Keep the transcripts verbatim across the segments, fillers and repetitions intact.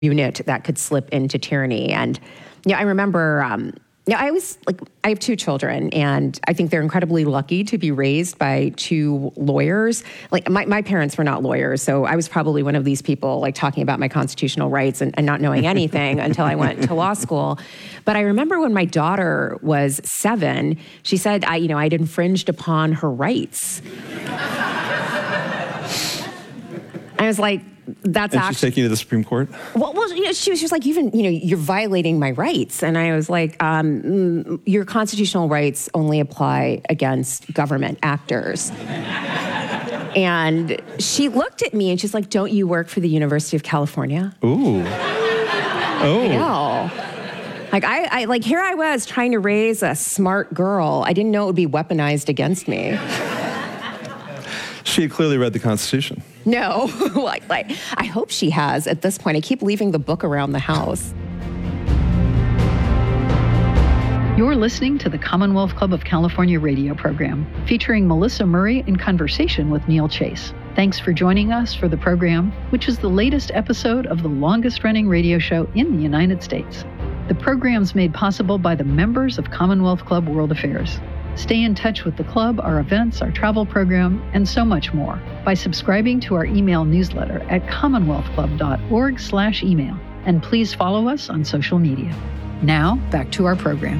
unit that could slip into tyranny. And yeah, I remember, um, yeah, I was like, I have two children, and I think they're incredibly lucky to be raised by two lawyers. Like my, my parents were not lawyers, so I was probably one of these people like talking about my constitutional rights and, and not knowing anything until I went to law school. But I remember when my daughter was seven, she said, I, you know, I'd infringed upon her rights. I was like, that's and actually... she's taking you to the Supreme Court? Well, well, you know, she was just like, even, you know, you're violating my rights. And I was like, um, mm, your constitutional rights only apply against government actors. And she looked at me and she's like, don't you work for the University of California? Ooh. Oh. I know. Like, I, I, like, here I was trying to raise a smart girl. I didn't know it would be weaponized against me. She had clearly read the Constitution. No, like, like, I hope she has at this point. I keep leaving the book around the house. You're listening to the Commonwealth Club of California radio program, featuring Melissa Murray in conversation with Neil Chase. Thanks for joining us for the program, which is the latest episode of the longest-running radio show in the United States. The program's made possible by the members of Commonwealth Club World Affairs. Stay in touch with the club, our events, our travel program, and so much more by subscribing to our email newsletter at commonwealthclub.org slash email. And please follow us on social media. Now, back to our program.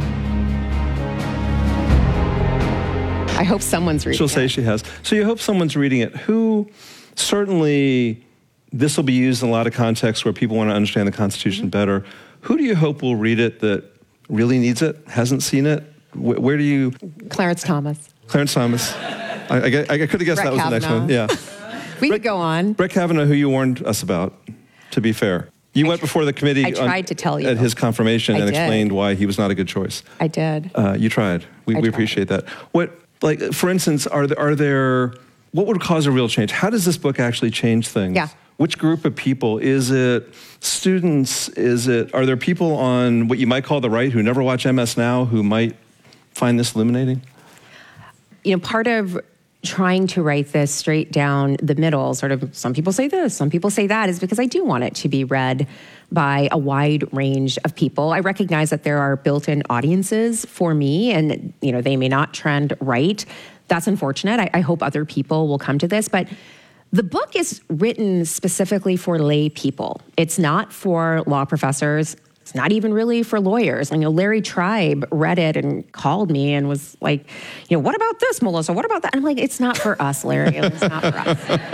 I hope someone's reading She'll it. say she has. So you hope someone's reading it. Who, certainly, this will be used in a lot of contexts where people want to understand the Constitution mm-hmm. better. Who do you hope will read it that really needs it, hasn't seen it? Where do you... Clarence Thomas. Clarence Thomas. I, I, I could have guessed Brett that was Kavanaugh. the next one. Yeah. we Brett, could go on. Brett Kavanaugh, who you warned us about, to be fair. You I went before the committee I tried on, to tell you. at his confirmation I and did. explained why he was not a good choice. I did. Uh, you tried. We, I we tried. appreciate that. What, like, for instance, are there, are there... What would cause a real change? How does this book actually change things? Yeah. Which group of people? Is it students? Is it... Are there people on what you might call the right who never watch M S Now who might find this illuminating? You know, part of trying to write this straight down the middle, sort of some people say this, some people say that, is because I do want it to be read by a wide range of people. I recognize that there are built-in audiences for me, and you know, they may not trend right. That's unfortunate. I, I hope other people will come to this, but the book is written specifically for lay people. It's not for law professors. It's not even really for lawyers. You know, Larry Tribe read it and called me and was like, you know, what about this, Melissa? What about that? And I'm like, it's not for us, Larry. It's not for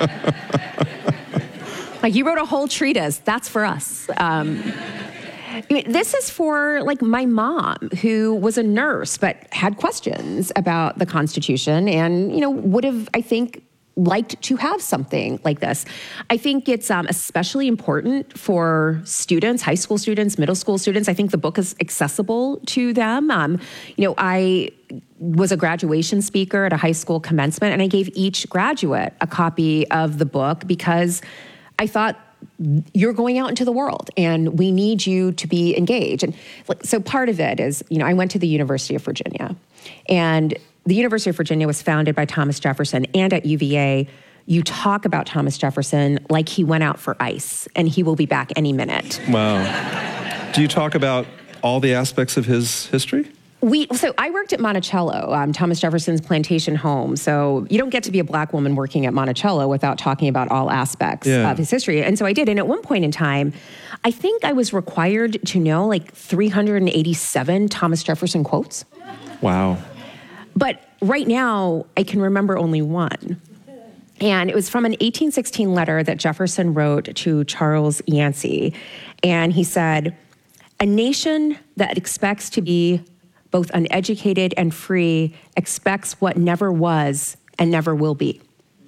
us. Like, you wrote a whole treatise. That's for us. Um, this is for, like, my mom, who was a nurse but had questions about the Constitution and, you know, would have, I think, liked to have something like this. I think it's um, especially important for students, high school students, middle school students. I think the book is accessible to them. Um, you know, I was a graduation speaker at a high school commencement, and I gave each graduate a copy of the book because I thought, you're going out into the world and we need you to be engaged. And so part of it is, you know, I went to the University of Virginia, and the University of Virginia was founded by Thomas Jefferson, and at U V A, you talk about Thomas Jefferson like he went out for ice and he will be back any minute. Wow. Do you talk about all the aspects of his history? We so I worked at Monticello, um, Thomas Jefferson's plantation home. So you don't get to be a black woman working at Monticello without talking about all aspects yeah. of his history. And so I did. And at one point in time, I think I was required to know like three hundred eighty-seven Thomas Jefferson quotes. Wow. But right now, I can remember only one. And it was from an eighteen sixteen letter that Jefferson wrote to Charles Yancey. And he said, "A nation that expects to be both uneducated and free expects what never was and never will be."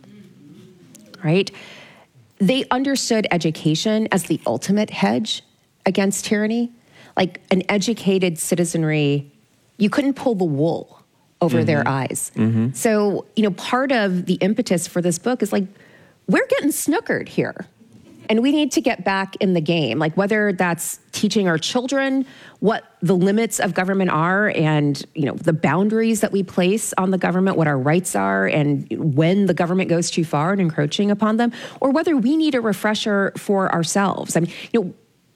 Right? They understood education as the ultimate hedge against tyranny. Like, an educated citizenry, you couldn't pull the wool over mm-hmm. their eyes. Mm-hmm. So, you know, part of the impetus for this book is like, we're getting snookered here. And we need to get back in the game, like whether that's teaching our children what the limits of government are and, you know, the boundaries that we place on the government, what our rights are, and when the government goes too far and encroaching upon them, or whether we need a refresher for ourselves. I mean, you know,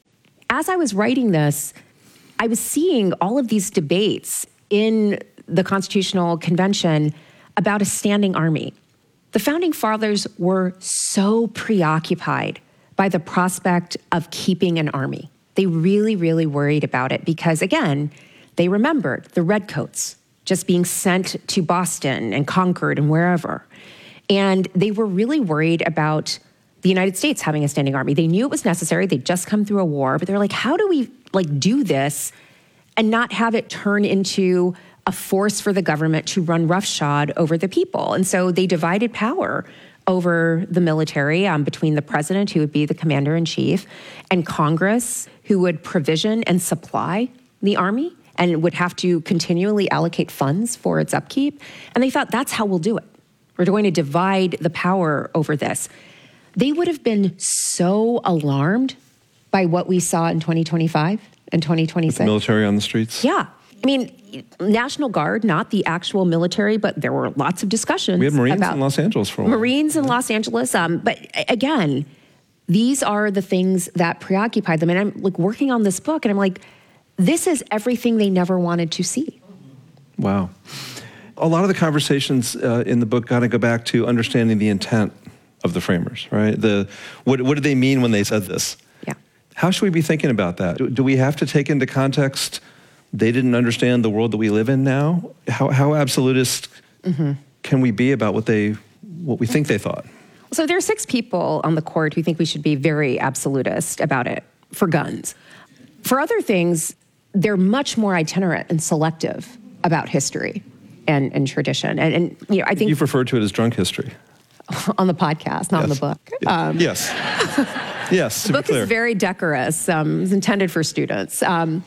as I was writing this, I was seeing all of these debates in the Constitutional Convention about a standing army. The Founding Fathers were so preoccupied by the prospect of keeping an army. They really, really worried about it because, again, they remembered the Redcoats just being sent to Boston and Concord and wherever. And they were really worried about the United States having a standing army. They knew it was necessary. They'd just come through a war, but they're like, how do we like do this and not have it turn into a force for the government to run roughshod over the people? And so they divided power over the military um, between the president, who would be the commander-in-chief, and Congress, who would provision and supply the army and would have to continually allocate funds for its upkeep. And they thought, that's how we'll do it. We're going to divide the power over this. They would have been so alarmed by what we saw in twenty twenty-five and twenty twenty-six. With the military on the streets? Yeah. I mean, National Guard, not the actual military, but there were lots of discussions. We had Marines about in Los Angeles for a while. Marines in Los Angeles. Um, but again, these are the things that preoccupied them. And I'm like working on this book and I'm like, this is everything they never wanted to see. Wow. A lot of the conversations uh, in the book kind of go back to understanding the intent of the framers, right? The what, what did they mean when they said this? Yeah. How should we be thinking about that? Do, do we have to take into context they didn't understand the world that we live in now? How, how absolutist mm-hmm. can we be about what they what we think they thought? So there are six people on the court who think we should be very absolutist about it for guns. For other things, they're much more itinerant and selective about history and, and tradition. And, and you know, I think you've referred to it as drunk history on the podcast, not yes. in the book. Um, yes, yes. The book is very decorous. Um, it's intended for students. Um,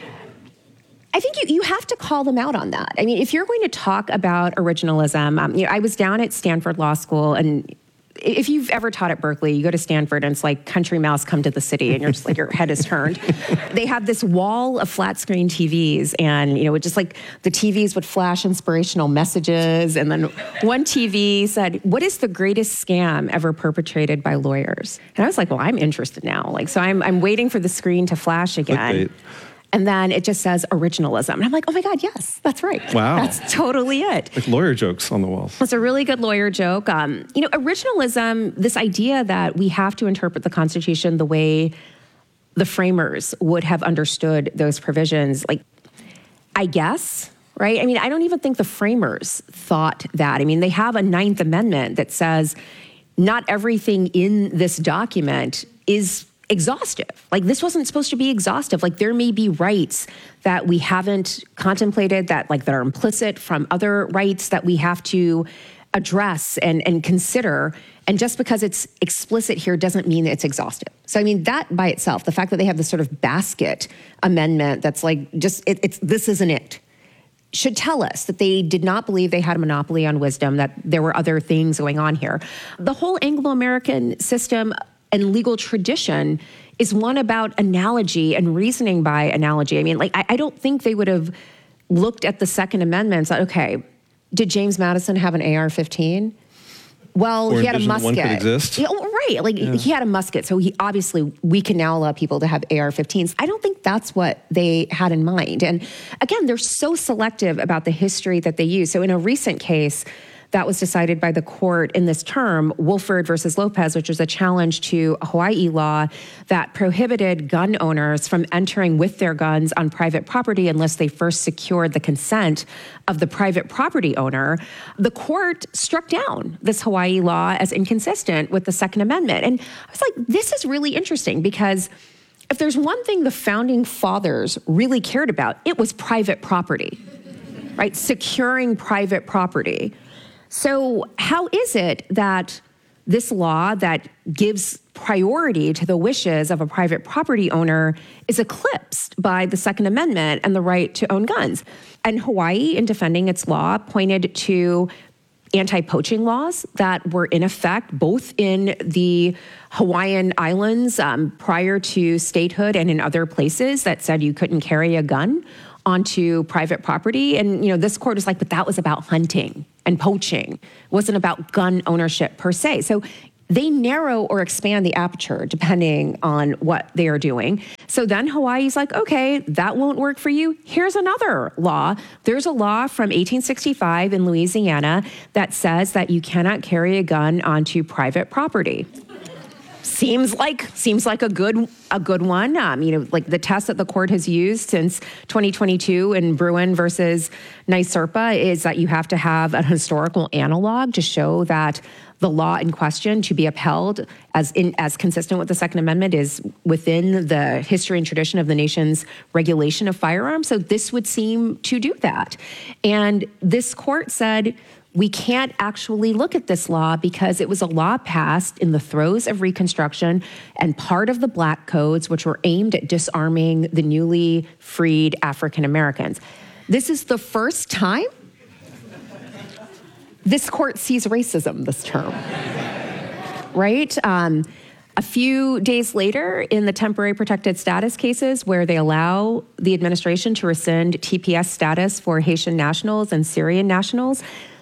I think you, you have to call them out on that. I mean, if you're going to talk about originalism, um, you know, I was down at Stanford Law School, and if you've ever taught at Berkeley, you go to Stanford and it's like Country Mouse Come to the City, and you're just like, your head is turned. They have this wall of flat screen T Vs, and you know, it just like the T Vs would flash inspirational messages. And then one T V said, "What is the greatest scam ever perpetrated by lawyers?" And I was like, well, I'm interested now. Like, so I'm I'm waiting for the screen to flash again. Clickbait. And then it just says originalism. And I'm like, oh my God, yes, that's right. Wow. That's totally it. Like lawyer jokes on the walls. It's a really good lawyer joke. Um, you know, originalism, this idea that we have to interpret the Constitution the way the framers would have understood those provisions, like, I guess, right? I mean, I don't even think the framers thought that. I mean, they have a Ninth Amendment that says not everything in this document is exhaustive. Like, this wasn't supposed to be exhaustive. Like, there may be rights that we haven't contemplated that like that are implicit from other rights that we have to address and, and consider. And just because it's explicit here doesn't mean it's exhaustive. So, I mean, that by itself, the fact that they have this sort of basket amendment that's like, just, it, it's this isn't it, should tell us that they did not believe they had a monopoly on wisdom, that there were other things going on here. The whole Anglo-American system and legal tradition is one about analogy and reasoning by analogy. I mean, like, I, I don't think they would have looked at the Second Amendment and said, okay, did James Madison have an A R fifteen? Well, or he had a musket. One could exist. Yeah, right. Like, yeah. He had a musket. So he obviously, we can now allow people to have A R fifteens. I don't think that's what they had in mind. And again, they're so selective about the history that they use. So in a recent case that was decided by the court in this term, Wolford versus Lopez, which was a challenge to a Hawaii law that prohibited gun owners from entering with their guns on private property unless they first secured the consent of the private property owner. The court struck down this Hawaii law as inconsistent with the Second Amendment. And I was like, this is really interesting, because if there's one thing the founding fathers really cared about, it was private property, right? Securing private property. So how is it that this law that gives priority to the wishes of a private property owner is eclipsed by the Second Amendment and the right to own guns? And Hawaii, in defending its law, pointed to anti-poaching laws that were in effect both in the Hawaiian Islands um, prior to statehood and in other places that said you couldn't carry a gun onto private property. And, you know, this court is like, but that was about hunting and poaching. It wasn't about gun ownership per se. So they narrow or expand the aperture depending on what they are doing. So then Hawaii's like, okay, that won't work for you. Here's another law. There's a law from eighteen sixty-five in Louisiana that says that you cannot carry a gun onto private property. Seems like seems like a good a good one. Um, you know, like the test that the court has used since twenty twenty-two in Bruin versus NYSERPA is that you have to have a historical analog to show that the law in question to be upheld as in as consistent with the Second Amendment is within the history and tradition of the nation's regulation of firearms. So this would seem to do that. And this court said, we can't actually look at this law because it was a law passed in the throes of Reconstruction and part of the Black Codes, which were aimed at disarming the newly freed African Americans. This is the first time this court sees racism this term, right? Um, a few days later, in the temporary protected status cases where they allow the administration to rescind T P S status for Haitian nationals and Syrian nationals,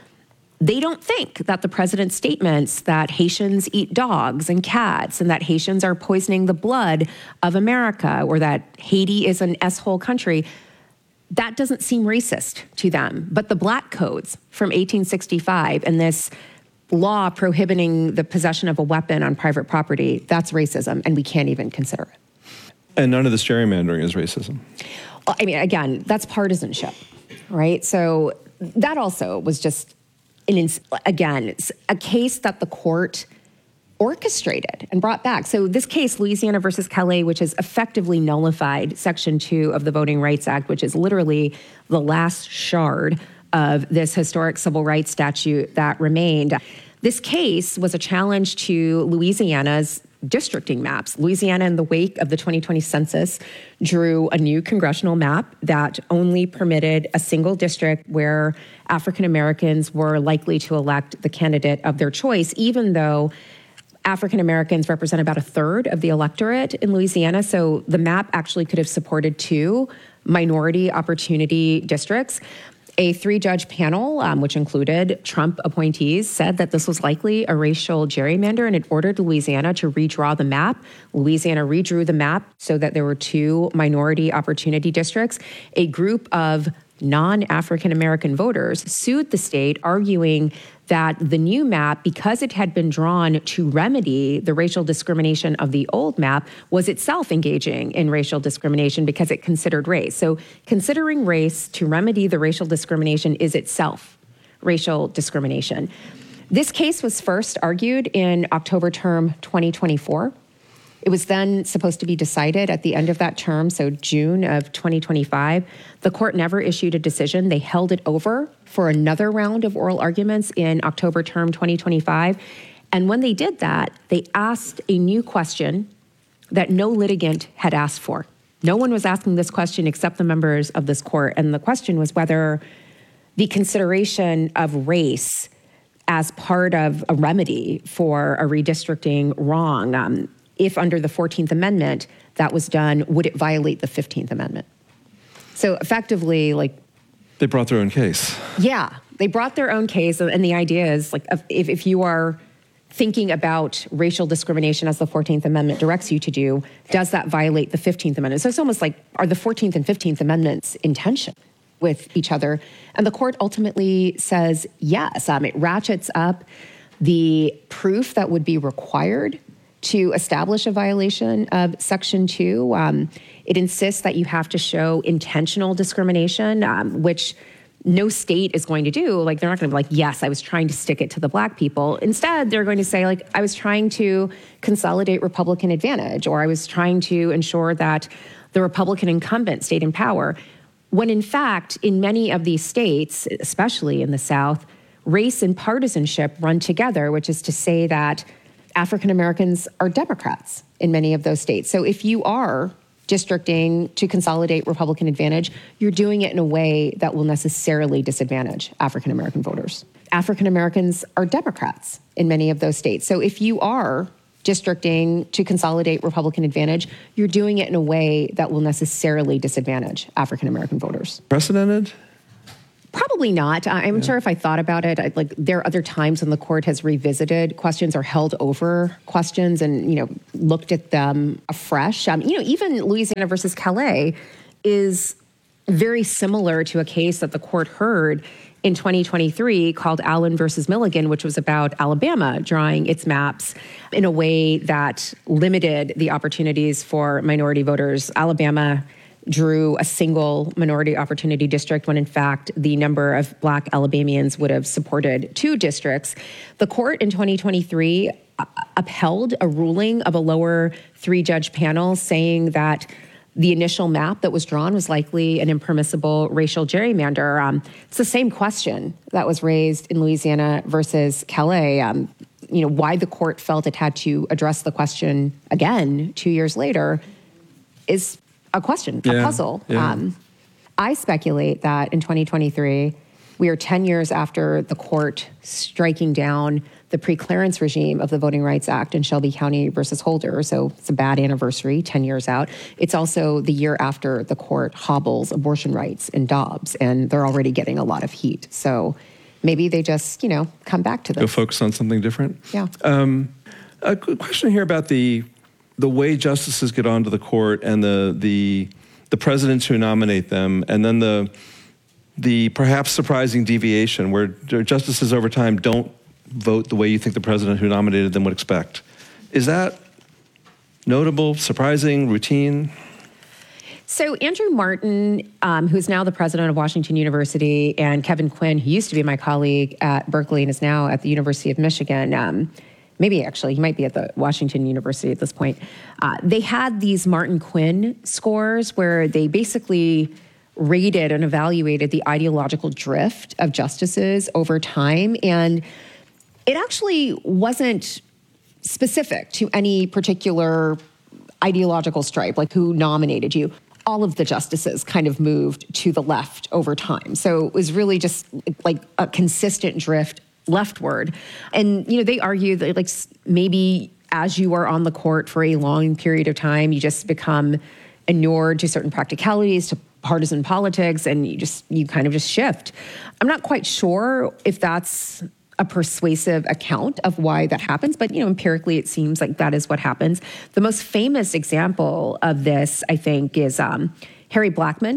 they don't think that the president's statements that Haitians eat dogs and cats and that Haitians are poisoning the blood of America or that Haiti is an S-hole country, that doesn't seem racist to them. But the Black Codes from eighteen sixty-five and this law prohibiting the possession of a weapon on private property, that's racism, and we can't even consider it. And none of this gerrymandering is racism. Well, I mean, again, that's partisanship, right? So that also was just, an, again, a case that the court orchestrated and brought back. So this case, Louisiana versus Calais, which has effectively nullified Section two of the Voting Rights Act, which is literally the last shard of this historic civil rights statute that remained. This case was a challenge to Louisiana's districting maps. Louisiana, in the wake of the twenty twenty census, drew a new congressional map that only permitted a single district where African Americans were likely to elect the candidate of their choice, even though African Americans represent about a third of the electorate in Louisiana. So the map actually could have supported two minority opportunity districts. A three-judge panel, um, which included Trump appointees, said that this was likely a racial gerrymander, and it ordered Louisiana to redraw the map. Louisiana redrew the map so that there were two minority opportunity districts. A group of non-African American voters sued the state, arguing that the new map, because it had been drawn to remedy the racial discrimination of the old map, was itself engaging in racial discrimination because it considered race. So considering race to remedy the racial discrimination is itself racial discrimination. This case was first argued in October term twenty twenty-four. It was then supposed to be decided at the end of that term, so June of twenty twenty-five. The court never issued a decision. They held it over for another round of oral arguments in October term twenty twenty-five. And when they did that, they asked a new question that no litigant had asked for. No one was asking this question except the members of this court. And the question was whether the consideration of race as part of a remedy for a redistricting wrong, um, if under the fourteenth Amendment that was done, would it violate the fifteenth Amendment? So effectively, like... They brought their own case. Yeah, they brought their own case. And the idea is, like, if, if you are thinking about racial discrimination as the fourteenth Amendment directs you to do, does that violate the fifteenth Amendment? So it's almost like, are the fourteenth and fifteenth Amendments in tension with each other? And the court ultimately says yes. Um, it ratchets up the proof that would be required to establish a violation of Section two. Um, it insists that you have to show intentional discrimination, um, which no state is going to do. Like, they're not going to be like, yes, I was trying to stick it to the Black people. Instead, they're going to say, like, I was trying to consolidate Republican advantage, or I was trying to ensure that the Republican incumbent stayed in power. When in fact, in many of these states, especially in the South, race and partisanship run together, which is to say that African Americans are Democrats in many of those states. So if you are districting to consolidate Republican advantage, you're doing it in a way that will necessarily disadvantage African American voters. African Americans are Democrats in many of those states. So if you are districting to consolidate Republican advantage, you're doing it in a way that will necessarily disadvantage African American voters. Precedented? Probably not. I'm yeah. sure if I thought about it, I'd, like there are other times when the court has revisited questions or held over questions and, you know, looked at them afresh. Um, you know, even Louisiana versus Calais is very similar to a case that the court heard in twenty twenty-three called Allen versus Milligan, which was about Alabama drawing its maps in a way that limited the opportunities for minority voters. Alabama drew a single minority opportunity district when in fact the number of Black Alabamians would have supported two districts. The court in twenty twenty-three upheld a ruling of a lower three-judge panel saying that the initial map that was drawn was likely an impermissible racial gerrymander. Um, it's the same question that was raised in Louisiana versus Calais. Um, you know, why the court felt it had to address the question again two years later is a question, yeah, a puzzle. Yeah. Um, I speculate that in twenty twenty-three, we are ten years after the court striking down the pre-clearance regime of the Voting Rights Act in Shelby County versus Holder. So it's a bad anniversary, ten years out. It's also the year after the court hobbles abortion rights in Dobbs, and they're already getting a lot of heat. So maybe they just, you know, come back to this. Go focus on something different? Yeah. Um, a question here about the the way justices get onto the court and the the the presidents who nominate them, and then the the perhaps surprising deviation where justices over time don't vote the way you think the president who nominated them would expect. Is that notable, surprising, routine? So Andrew Martin, um, who's now the president of Washington University, and Kevin Quinn, who used to be my colleague at Berkeley and is now at the University of Michigan, um, maybe actually he might be at the Washington University at this point, uh, they had these Martin Quinn scores where they basically rated and evaluated the ideological drift of justices over time. And it actually wasn't specific to any particular ideological stripe, like who nominated you. All of the justices kind of moved to the left over time. So it was really just like a consistent drift leftward. And, you know, they argue that like maybe as you are on the court for a long period of time, you just become inured to certain practicalities, to partisan politics, and you just, you kind of just shift. I'm not quite sure if that's a persuasive account of why that happens, but, you know, empirically it seems like that is what happens. The most famous example of this, I think, is um, Harry Blackmun,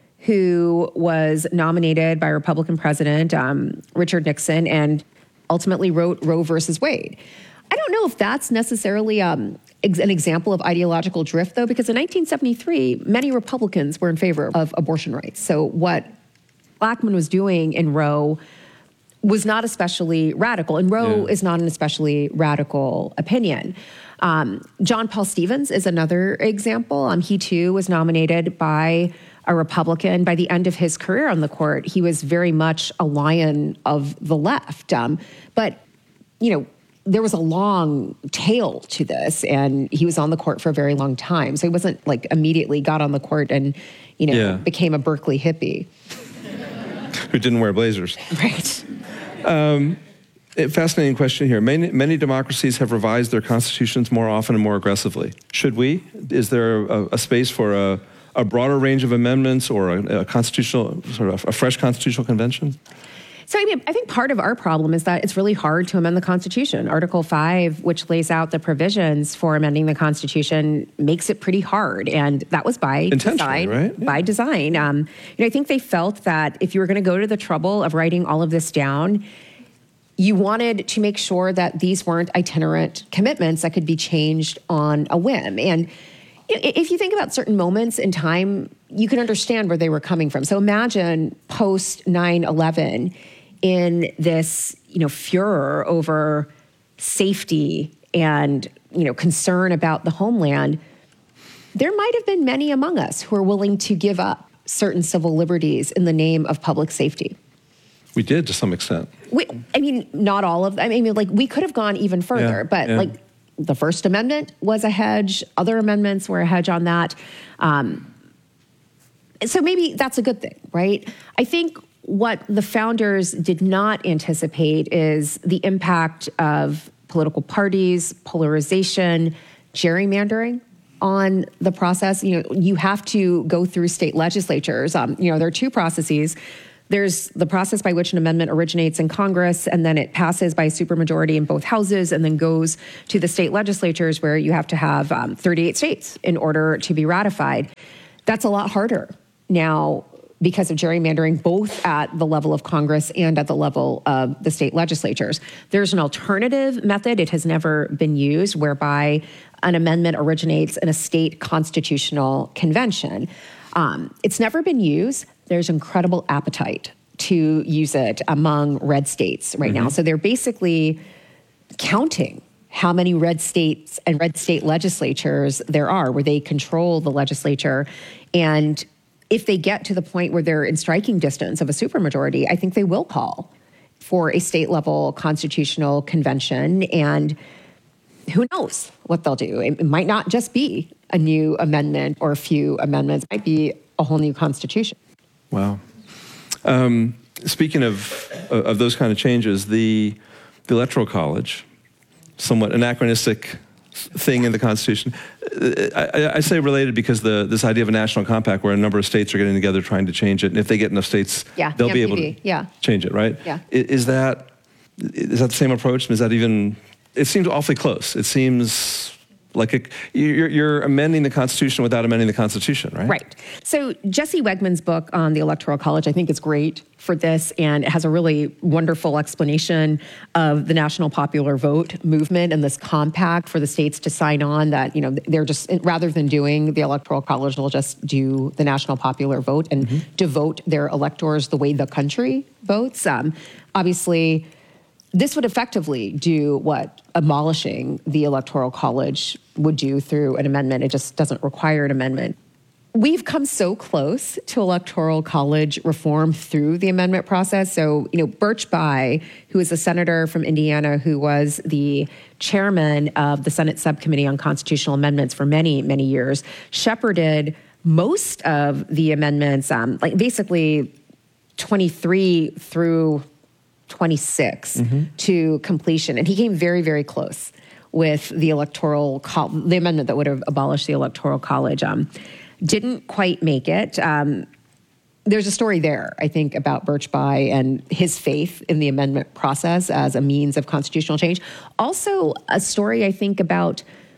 who was nominated by Republican President um, Richard Nixon and ultimately wrote Roe versus Wade. I don't know if that's necessarily um, ex- an example of ideological drift, though, because in nineteen seventy-three, many Republicans were in favor of abortion rights. So what Blackmun was doing in Roe was not especially radical, and Roe yeah. is not an especially radical opinion. Um, John Paul Stevens is another example. Um, he, too, was nominated by a Republican. By the end of his career on the court, he was very much a lion of the left. Um, but, you know, there was a long tail to this, and he was on the court for a very long time. So he wasn't, like, immediately got on the court and, you know, yeah. became a Berkeley hippie. Who didn't wear blazers. Right. Um, a fascinating question here. Many, many democracies have revised their constitutions more often and more aggressively. Should we? Is there a, a space for a, a broader range of amendments or a, a constitutional, sort of a fresh constitutional convention? So I mean, I think part of our problem is that it's really hard to amend the Constitution. Article five, which lays out the provisions for amending the Constitution, makes it pretty hard. And that was by design. Right? Yeah. By design. Um, you know, I think they felt that if you were going to go to the trouble of writing all of this down, you wanted to make sure that these weren't itinerant commitments that could be changed on a whim. And if you think about certain moments in time, you can understand where they were coming from. So imagine post nine eleven in this, you know, furor over safety and, you know, concern about the homeland. There might have been many among us who are willing to give up certain civil liberties in the name of public safety. We did to some extent. We, I mean, not all of them. I mean, like, we could have gone even further, yeah, but yeah. like the First Amendment was a hedge. Other amendments were a hedge on that. Um, so maybe that's a good thing, right? I think what the founders did not anticipate is the impact of political parties, polarization, gerrymandering on the process. You know, you have to go through state legislatures. Um, you know, there are two processes. there's the process by which an amendment originates in Congress, and then it passes by a supermajority in both houses, and then goes to the state legislatures where you have to have um, thirty-eight states in order to be ratified. That's a lot harder now because of gerrymandering, both at the level of Congress and at the level of the state legislatures. There's an alternative method. It has never been used, whereby an amendment originates in a state constitutional convention. Um, it's never been used. There's incredible appetite to use it among red states right mm-hmm. now. So they're basically counting how many red states and red state legislatures there are, where they control the legislature. And if they get to the point where they're in striking distance of a supermajority, I think they will call for a state level constitutional convention. And who knows what they'll do? It might not just be a new amendment or a few amendments. It might be a whole new constitution. Wow. Um, speaking of of those kind of changes, the, the Electoral College, somewhat anachronistic thing in the Constitution. I, I say related because the this idea of a national compact where a number of states are getting together trying to change it, and if they get enough states, yeah, they'll the be M P V, able to yeah. change it, right? Yeah. Is, is that is that the same approach? Is that even? It seems awfully close. It seems like a, you're, you're amending the Constitution without amending the Constitution, right? Right. So Jesse Wegman's book on the Electoral College, I think, is great for this, and it has a really wonderful explanation of the national popular vote movement and this compact for the states to sign on that, you know, they're just, rather than doing the Electoral College, they'll just do the national popular vote and mm-hmm. devote their electors the way the country votes. Um, obviously, this would effectively do what abolishing the Electoral College would do through an amendment. It just doesn't require an amendment. We've come so close to Electoral College reform through the amendment process. So, you know, Birch Bayh, who is a senator from Indiana who was the chairman of the Senate Subcommittee on Constitutional Amendments for many, many years, shepherded most of the amendments, um, like basically twenty-three through twenty-six mm-hmm. to completion. And he came very, very close with the electoral, co- the amendment that would have abolished the Electoral College. Um, didn't quite make it. Um, there's a story there, I think, about Birch Bayh and his faith in the amendment process as a means of constitutional change. Also, a story, I think, about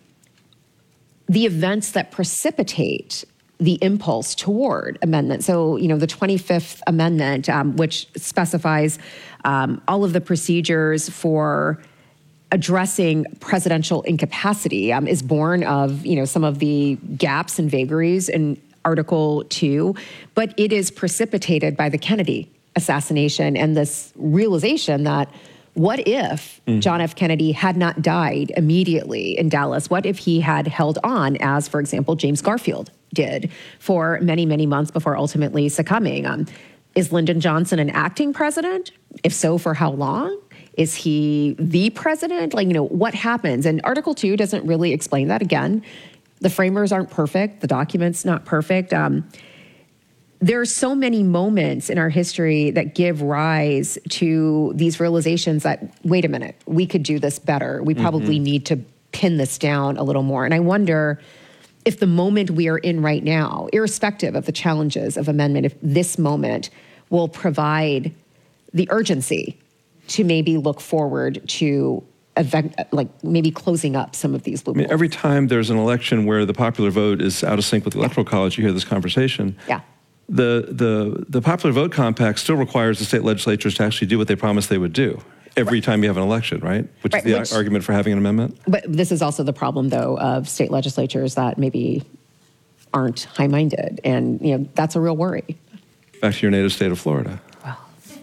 the events that precipitate the impulse toward amendment. So, you know, the twenty-fifth Amendment, um, which specifies um, all of the procedures for addressing presidential incapacity, um, is born of, you know, some of the gaps and vagaries in Article two, but it is precipitated by the Kennedy assassination and this realization that what if mm. John F. Kennedy had not died immediately in Dallas? What if he had held on, as, for example, James Garfield did for many, many months before ultimately succumbing? Um, is Lyndon Johnson an acting president? If so, for how long? Is he the president? Like, you know, what happens? And Article two doesn't really explain that. Again, the framers aren't perfect. The document's not perfect. Um, there are so many moments in our history that give rise to these realizations that, wait a minute, we could do this better. We probably mm-hmm. need to pin this down a little more. And I wonder if the moment we are in right now, irrespective of the challenges of amendment, if this moment will provide the urgency to maybe look forward to event, like maybe closing up some of these loopholes. I mean, every time there's an election where the popular vote is out of sync with the Electoral College, you hear this conversation. Yeah. The, the, the popular vote compact still requires the state legislatures to actually do what they promised they would do every right. time you have an election, right? Which right. is the Which, argument for having an amendment. But this is also the problem, though, of state legislatures that maybe aren't high-minded. And, you know, that's a real worry. Back to your native state of Florida. Wow.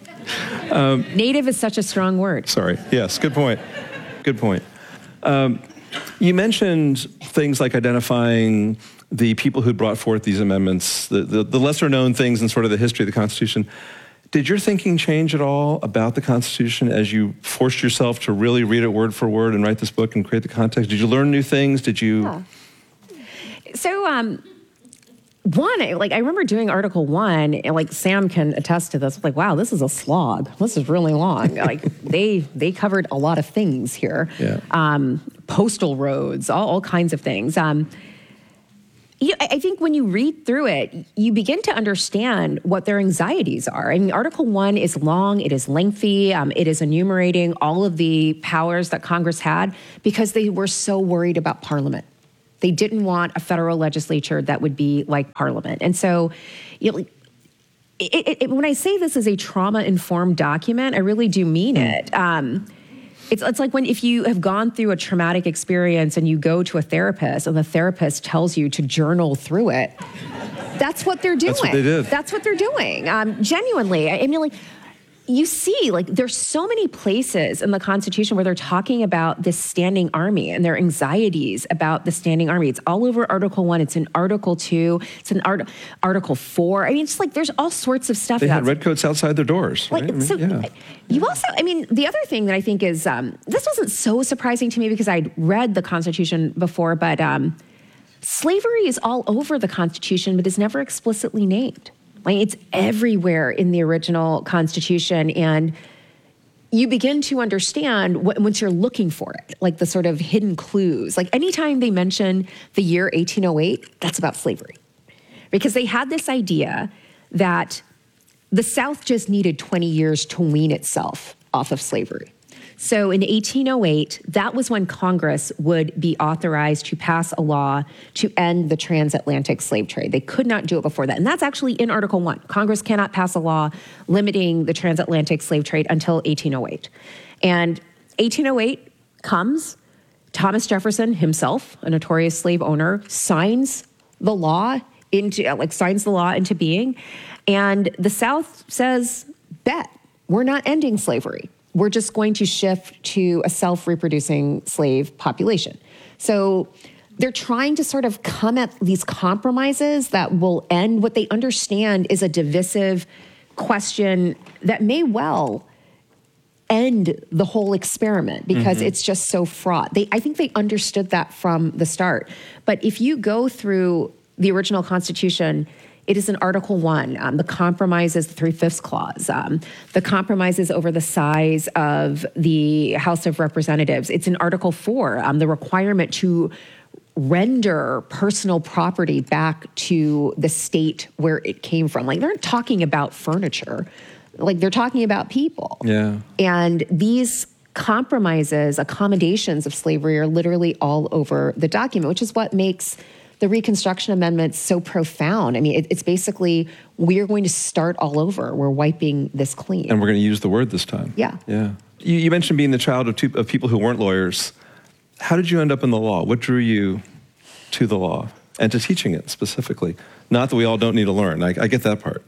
um, native is such a strong word. Sorry. Yes, good point. Good point. Um, you mentioned things like identifying the people who brought forth these amendments, the, the, the lesser-known things in sort of the history of the Constitution. Did your thinking change at all about the Constitution as you forced yourself to really read it word for word and write this book and create the context? Did you learn new things? Did you... Yeah. So, um, one, like I remember doing Article One, and like Sam can attest to this. Like, wow, this is a slog. This is really long. Like they they covered a lot of things here. Yeah. Um, postal roads, all, all kinds of things. Um, You, I think when you read through it, you begin to understand what their anxieties are. I mean, Article One is long, it is lengthy, um, it is enumerating all of the powers that Congress had because they were so worried about Parliament. They didn't want a federal legislature that would be like Parliament. And so, you know, it, it, it, when I say this is a trauma-informed document, I really do mean it. Um, It's, it's like when if you have gone through a traumatic experience and you go to a therapist and the therapist tells you to journal through it, that's what they're doing. That's what they did. That's what they're doing. Um, genuinely. I, I mean, like, you see, like, there's so many places in the Constitution where they're talking about this standing army and their anxieties about the standing army. It's all over Article One. It's in Article Two. It's in Art- Article Four. I mean, it's like there's all sorts of stuff. They had redcoats outside their doors. Like, right? I mean, so yeah. You also, I mean, the other thing that I think is, um, this wasn't so surprising to me because I'd read the Constitution before, but um, slavery is all over the Constitution, but is never explicitly named. Like, it's everywhere in the original Constitution, and you begin to understand what, once you're looking for it, like the sort of hidden clues. Like anytime they mention the year eighteen oh eight, that's about slavery. Because they had this idea that the South just needed twenty years to wean itself off of slavery. So in eighteen oh eight, that was when Congress would be authorized to pass a law to end the transatlantic slave trade. They could not do it before that. And that's actually in Article One. Congress cannot pass a law limiting the transatlantic slave trade until eighteen oh eight. And eighteen oh eight comes, Thomas Jefferson himself, a notorious slave owner, signs the law into, like signs the law into being. And the South says, bet, we're not ending slavery. We're just going to shift to a self-reproducing slave population. So they're trying to sort of come at these compromises that will end what they understand is a divisive question that may well end the whole experiment because mm-hmm. it's just so fraught. They, I think they understood that from the start. But if you go through the original Constitution, it is in Article One, um, the compromises, the Three-Fifths Clause, um, the compromises over the size of the House of Representatives. It's in Article Four, um, the requirement to render personal property back to the state where it came from. Like, they're not talking about furniture. Like, they're talking about people. Yeah. And these compromises, accommodations of slavery are literally all over the document, which is what makes the Reconstruction Amendment so profound. I mean, it, it's basically, we're going to start all over. We're wiping this clean. And we're going to use the word this time. Yeah. Yeah. You, you mentioned being the child of, two, of people who weren't lawyers. How did you end up in the law? What drew you to the law and to teaching it specifically? Not that we all don't need to learn. I, I get that part.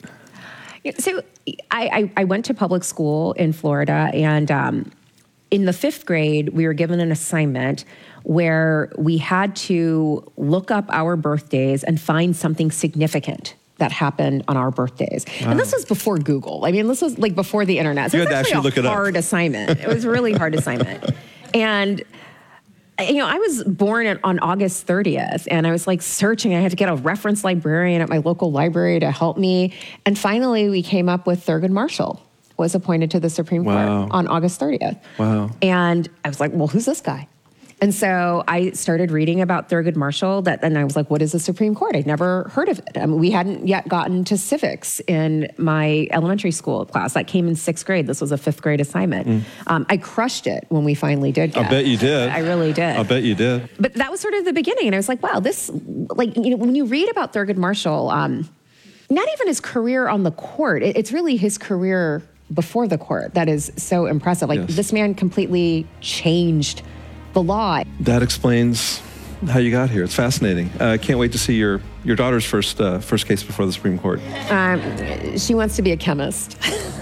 So I, I, I went to public school in Florida, and um, in the fifth grade, we were given an assignment where we had to look up our birthdays and find something significant that happened on our birthdays. Wow. And this was before Google. I mean, this was like before the internet. So you it had was to actually look it a up. hard assignment. It was a really hard assignment. And you know, I was born on August thirtieth, and I was like searching. I had to get a reference librarian at my local library to help me. And finally, we came up with Thurgood Marshall was appointed to the Supreme wow. Court on August thirtieth. Wow. And I was like, well, who's this guy? And so I started reading about Thurgood Marshall, that, and I was like, what is the Supreme Court? I'd never heard of it. I mean, we hadn't yet gotten to civics in my elementary school class. That came in sixth grade. This was a fifth grade assignment. Mm. Um, I crushed it when we finally did get I bet you did. I really did. I bet you did. But that was sort of the beginning. And I was like, wow, this, like, you know, when you read about Thurgood Marshall, um, not even his career on the court, it, it's really his career before the court that is so impressive. Like, yes. This man completely changed the law. That explains how you got here. It's fascinating. I uh, can't wait to see your, your daughter's first uh, first case before the Supreme Court. Um, she wants to be a chemist.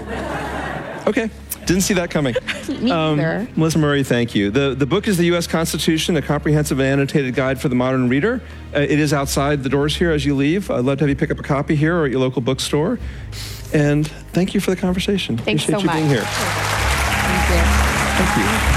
Okay. Didn't see that coming. Me um, either. Melissa Murray, thank you. The, the book is The U S Constitution, a comprehensive and annotated guide for the modern reader. Uh, it is outside the doors here as you leave. I'd love to have you pick up a copy here or at your local bookstore. And thank you for the conversation. Thanks Appreciate so you much. being here. Thank you. Thank you.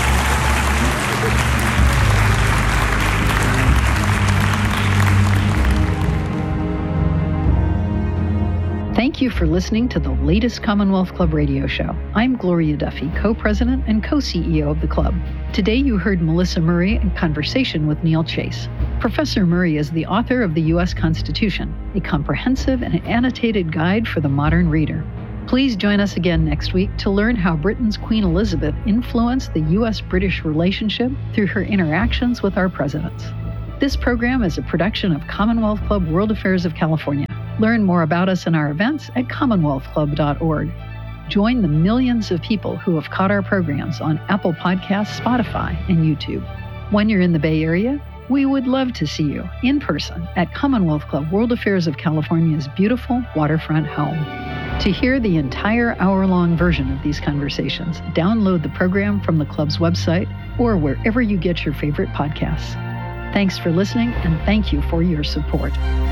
Thank Thank you for listening to the latest Commonwealth Club radio show. I'm Gloria Duffy, co-president and co-C E O of the club. Today you heard Melissa Murray in conversation with Neil Chase. Professor Murray is the author of the U S Constitution, a comprehensive and annotated guide for the modern reader. Please join us again next week to learn how Britain's Queen Elizabeth influenced the U S British relationship through her interactions with our presidents. This program is a production of Commonwealth Club World Affairs of California. Learn more about us and our events at commonwealth club dot org. Join the millions of people who have caught our programs on Apple Podcasts, Spotify, and YouTube. When you're in the Bay Area, we would love to see you in person at Commonwealth Club World Affairs of California's beautiful waterfront home. To hear the entire hour-long version of these conversations, download the program from the club's website or wherever you get your favorite podcasts. Thanks for listening, and thank you for your support.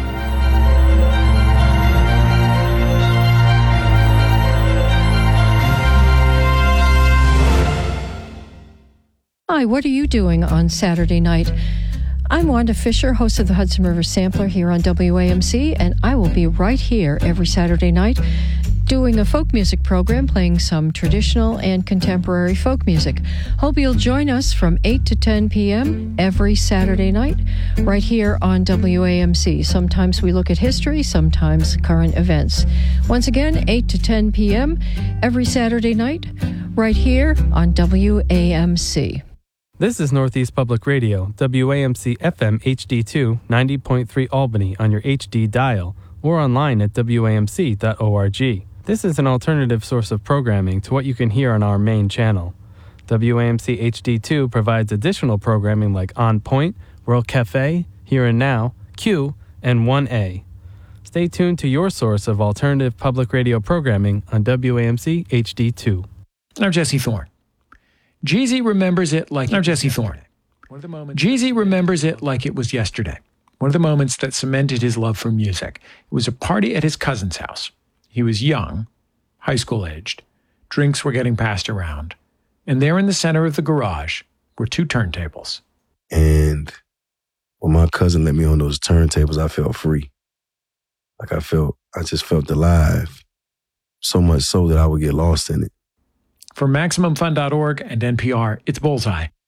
Hi, what are you doing on Saturday night? I'm Wanda Fisher, host of the Hudson River Sampler here on W A M C, and I will be right here every Saturday night doing a folk music program, playing some traditional and contemporary folk music. Hope you'll join us from eight to ten p.m. every Saturday night right here on W A M C. Sometimes we look at history, sometimes current events. Once again, eight to ten p.m. every Saturday night right here on W A M C. This is Northeast Public Radio, W A M C F M H D two, ninety point three Albany on your H D dial, or online at W A M C dot org. This is an alternative source of programming to what you can hear on our main channel. W A M C H D two provides additional programming like On Point, World Cafe, Here and Now, Q, and one A. Stay tuned to your source of alternative public radio programming on W A M C H D two. I'm Jesse Thorne. Jeezy remembers it like I'm Jesse Thorne. Jeezy remembers it like it was yesterday. One of the moments that cemented his love for music. It was a party at his cousin's house. He was young, high school aged. Drinks were getting passed around. And there in the center of the garage were two turntables. And when my cousin let me on those turntables, I felt free. Like I felt, I just felt alive. So much so that I would get lost in it. For Maximum Fun dot org and N P R, it's Bullseye.